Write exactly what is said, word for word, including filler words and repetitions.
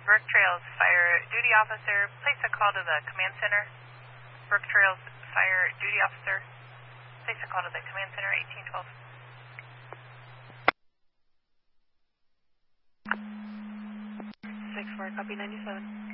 Burke Trails Fire Duty Officer, place a call to the command center. Burke Trails Fire Duty Officer, place a call to the command center, eighteen twelve. six four, copy ninety-seven.